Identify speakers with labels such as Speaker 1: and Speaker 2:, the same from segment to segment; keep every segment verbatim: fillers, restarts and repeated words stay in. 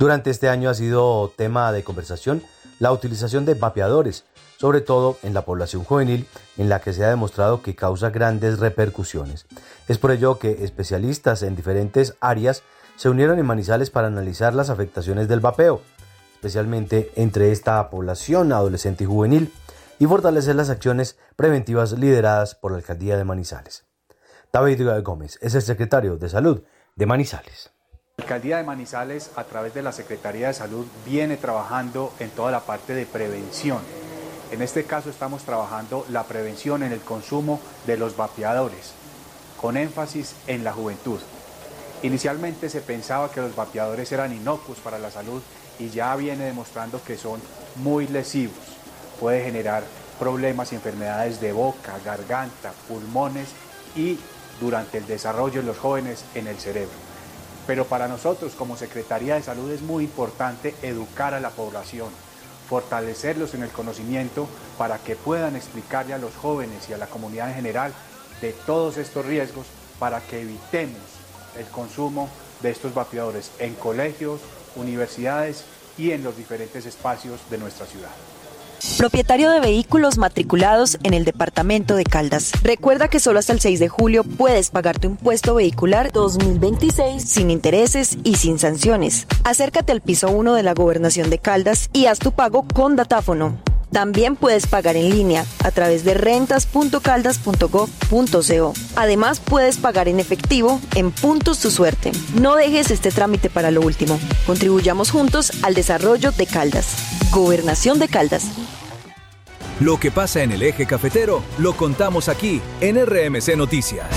Speaker 1: Durante este año ha sido tema de conversación la utilización de vapeadores, sobre todo en la población juvenil, en la que se ha demostrado que causa grandes repercusiones. Es por ello que especialistas en diferentes áreas se unieron en Manizales para analizar las afectaciones del vapeo, especialmente entre esta población adolescente y juvenil, y fortalecer las acciones preventivas lideradas por la Alcaldía de Manizales. David Gómez es el secretario de Salud de Manizales.
Speaker 2: La Alcaldía de Manizales, a través de la Secretaría de Salud, viene trabajando en toda la parte de prevención. En este caso estamos trabajando la prevención en el consumo de los vapeadores, con énfasis en la juventud. Inicialmente se pensaba que los vapeadores eran inocuos para la salud y ya viene demostrando que son muy lesivos. Puede generar problemas y enfermedades de boca, garganta, pulmones y durante el desarrollo de los jóvenes en el cerebro. Pero para nosotros como Secretaría de Salud es muy importante educar a la población, fortalecerlos en el conocimiento para que puedan explicarle a los jóvenes y a la comunidad en general de todos estos riesgos para que evitemos el consumo de estos vapeadores en colegios, universidades y en los diferentes espacios de nuestra ciudad.
Speaker 3: Propietario de vehículos matriculados en el departamento de Caldas. Recuerda que solo hasta el seis de julio puedes pagar tu impuesto vehicular dos mil veintiséis sin intereses y sin sanciones. Acércate al piso uno de la Gobernación de Caldas y haz tu pago con datáfono. También puedes pagar en línea a través de rentas punto caldas punto gov punto co. Además, puedes pagar en efectivo en Puntos Tu Suerte. No dejes este trámite para lo último. Contribuyamos juntos al desarrollo de Caldas. Gobernación de Caldas.
Speaker 4: Lo que pasa en el eje cafetero lo contamos aquí en R M C Noticias.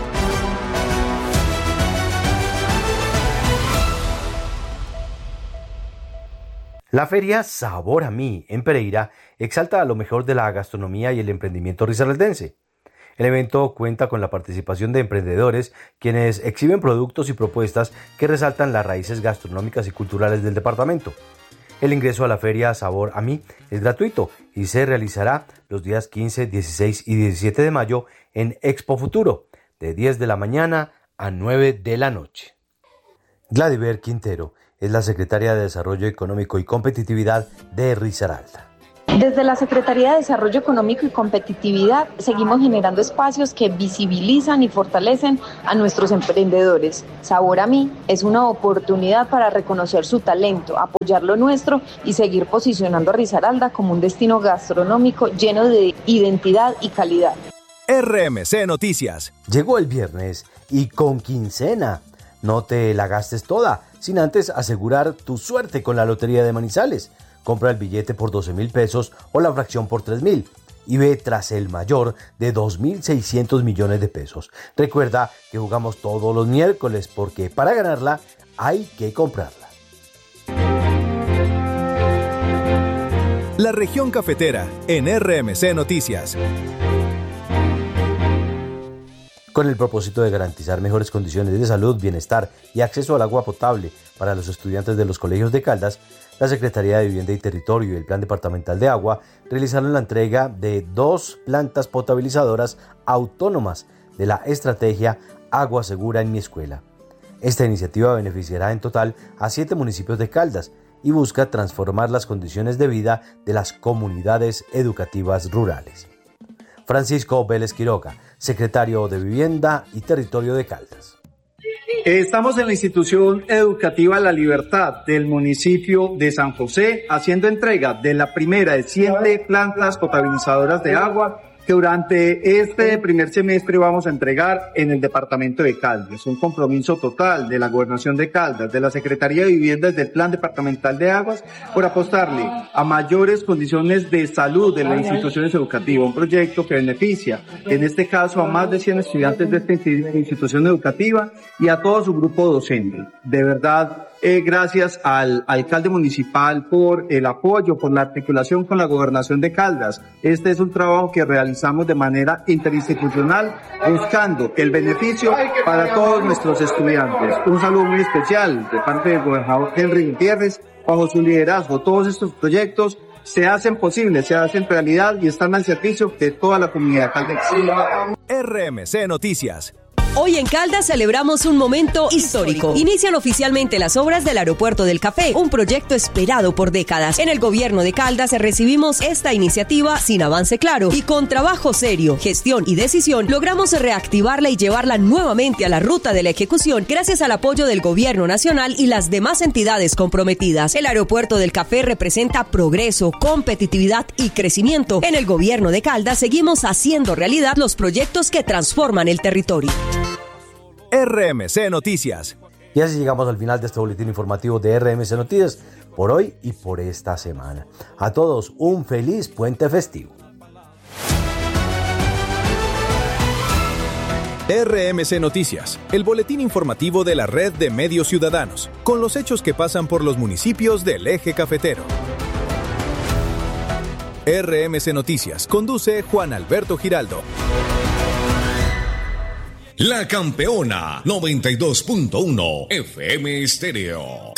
Speaker 1: La feria Sabor a Mí en Pereira exalta lo mejor de la gastronomía y el emprendimiento risaraldense. El evento cuenta con la participación de emprendedores quienes exhiben productos y propuestas que resaltan las raíces gastronómicas y culturales del departamento. El ingreso a la feria Sabor a Mí es gratuito y se realizará los días quince, dieciséis y diecisiete de mayo en Expo Futuro, de diez de la mañana a nueve de la noche. Gladiver Quintero es la secretaria de Desarrollo Económico y Competitividad de Risaralda.
Speaker 5: Desde la Secretaría de Desarrollo Económico y Competitividad seguimos generando espacios que visibilizan y fortalecen a nuestros emprendedores. Sabor a Mí es una oportunidad para reconocer su talento, apoyar lo nuestro y seguir posicionando a Risaralda como un destino gastronómico lleno de identidad y calidad.
Speaker 4: R M C Noticias.
Speaker 1: Llegó el viernes y con quincena. No te la gastes toda, sin antes asegurar tu suerte con la Lotería de Manizales. Compra el billete por doce mil pesos o la fracción por tres mil y ve tras el mayor de dos mil seiscientos millones de pesos. Recuerda que jugamos todos los miércoles porque para ganarla hay que comprarla.
Speaker 4: La región cafetera en R M C Noticias.
Speaker 1: Con el propósito de garantizar mejores condiciones de salud, bienestar y acceso al agua potable para los estudiantes de los colegios de Caldas, la Secretaría de Vivienda y Territorio y el Plan Departamental de Agua realizaron la entrega de dos plantas potabilizadoras autónomas de la estrategia Agua Segura en mi Escuela. Esta iniciativa beneficiará en total a siete municipios de Caldas y busca transformar las condiciones de vida de las comunidades educativas rurales. Francisco Vélez Quiroga, secretario de Vivienda y Territorio de Caldas.
Speaker 6: Estamos en la institución educativa La Libertad del municipio de San José haciendo entrega de la primera de siete plantas potabilizadoras de agua que durante este primer semestre vamos a entregar en el departamento de Caldas. Es un compromiso total de la Gobernación de Caldas, de la Secretaría de Vivienda, del Plan Departamental de Aguas, por apostarle a mayores condiciones de salud de las instituciones educativas. Un proyecto que beneficia, en este caso, a más de cien estudiantes de esta institución educativa y a todo su grupo docente. De verdad, Eh, gracias al alcalde municipal por el apoyo, por la articulación con la Gobernación de Caldas. Este es un trabajo que realizamos de manera interinstitucional, buscando el beneficio para todos nuestros estudiantes. Un saludo muy especial de parte del gobernador Henry Gutiérrez. Bajo su liderazgo, todos estos proyectos se hacen posibles, se hacen realidad y están al servicio de toda la comunidad caldense.
Speaker 4: R M C Noticias.
Speaker 7: Hoy en Caldas celebramos un momento histórico. Inician oficialmente las obras del Aeropuerto del Café, un proyecto esperado por décadas. En el gobierno de Caldas recibimos esta iniciativa sin avance claro y con trabajo serio, gestión y decisión logramos reactivarla y llevarla nuevamente a la ruta de la ejecución gracias al apoyo del gobierno nacional y las demás entidades comprometidas. El Aeropuerto del Café representa progreso, competitividad y crecimiento. En el gobierno de Caldas seguimos haciendo realidad los proyectos que transforman el territorio.
Speaker 4: R M C Noticias.
Speaker 1: Y así llegamos al final de este boletín informativo de R M C Noticias por hoy y por esta semana. A todos un feliz puente festivo.
Speaker 4: R M C Noticias, el boletín informativo de la red de medios ciudadanos, con los hechos que pasan por los municipios del eje cafetero. R M C Noticias conduce Juan Alberto Giraldo.
Speaker 8: La Campeona noventa y dos punto uno F M Estéreo.